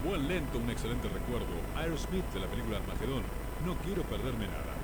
Buen lento, un excelente recuerdo. Aerosmith de la película Armagedón. No quiero perderme nada.